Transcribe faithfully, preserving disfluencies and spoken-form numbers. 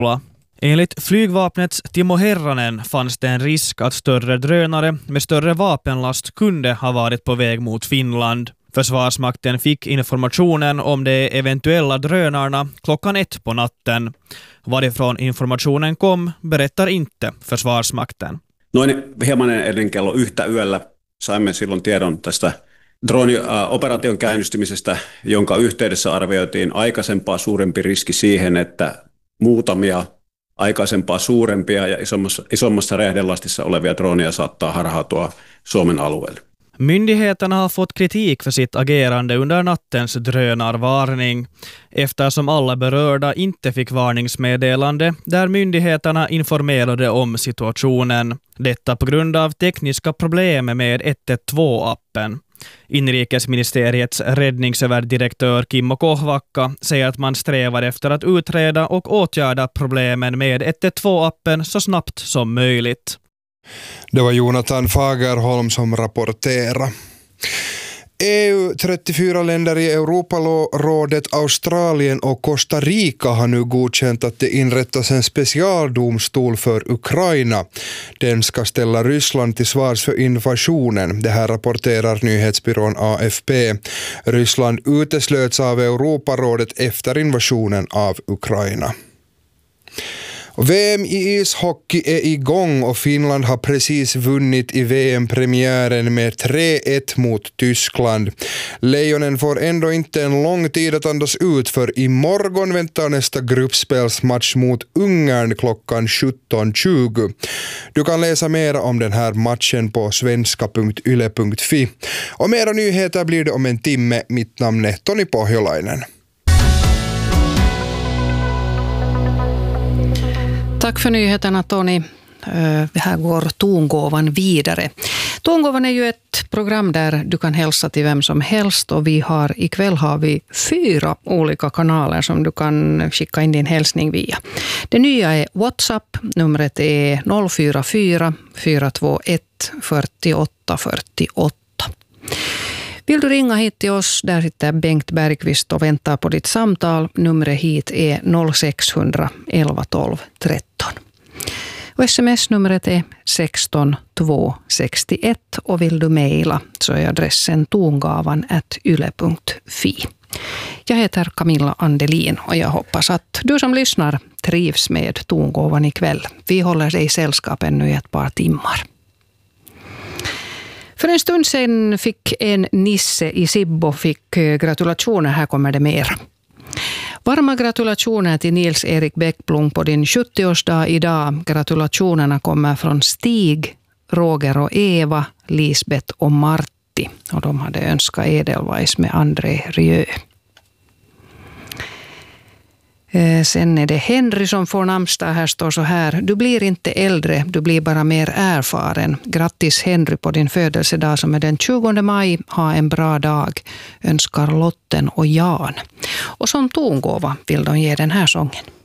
Enligt flygvapnets Timo Herranen fanns det en risk att större drönare med större vapenlast kunde ha varit på väg mot Finland. Försvarsmakten fick informationen om de eventuella drönarna klockan ett på natten. Varifrån informationen kom berättar inte Försvarsmakten. Noin hieman ennen kello yhtä yöllä saimme silloin tiedon tästä droonioperaation käynnistymisestä, jonka yhteydessä arvioitiin aikaisempaa suurempi riski siihen, että muutamia aikaisempaa suurempia ja isommassa, isommassa räjähdelastissa olevia droneja saattaa harhautua Suomen alueelle. Myndigheterna har fått kritik för sitt agerande under nattens drönarvarning, eftersom alla berörda inte fick varningsmeddelande där myndigheterna informerade om situationen. Detta på grund av tekniska problem med ett ett två-appen. Inrikesministeriets räddningsöverdirektör Kimmo Kohvakka säger att man strävar efter att utreda och åtgärda problemen med ett ett två-appen så snabbt som möjligt. Det var Jonathan Fagerholm som rapporterade. E U, trettiofyra länder i Europarådet, Australien och Costa Rica har nu godkänt att det inrättas en specialdomstol för Ukraina. Den ska ställa Ryssland till svars för invasionen. Det här rapporterar nyhetsbyrån A F P. Ryssland uteslöts av Europarådet efter invasionen av Ukraina. V M i ishockey är igång och Finland har precis vunnit i V M-premiären med tre ett mot Tyskland. Lejonen får ändå inte en lång tid att andas ut, för imorgon väntar nästa gruppspelsmatch mot Ungern klockan sjutton tjugo. Du kan läsa mer om den här matchen på svenska punkt yle punkt fi. Och mera nyheter blir det om en timme. Mitt namn är Toni Pohjolainen. Tack för nyheterna, Toni. Här går Tongåvan vidare. Tongåvan är ju ett program där du kan hälsa till vem som helst, och vi har ikväll har vi fyra olika kanaler som du kan skicka in din hälsning via. Det nya är WhatsApp. Numret är noll fyra fyra fyra två ett fyrtioåtta fyrtioåtta. Vill du ringa hit till oss, där sitter Bengt Bergqvist och väntar på ditt samtal. Numret hit är noll sex noll noll elva tolv tretton. Och sms-numret är sexton två sextioett, och vill du mejla så är adressen tongavan at yle punkt fi. Jag heter Camilla Andelin och jag hoppas att du som lyssnar trivs med Tongåvan ikväll. Vi håller dig i sällskap ännu i ett par timmar. För en stund sedan fick en Nisse i Sibbo fick gratulationer. Här kommer det mer. Varma gratulationer till Nils-Erik Bäckblom på din sjuttioårsdag idag. Gratulationerna kommer från Stig, Roger och Eva, Lisbeth och Martti. Och de hade önskat Edelweiss med André Rieu. Sen är det Henry som får namnsdag. Här står så här: du blir inte äldre, du blir bara mer erfaren. Grattis Henry på din födelsedag som är den tjugonde maj. Ha en bra dag, önskar Lotten och Jan. Och som tongåva vill de ge den här sången.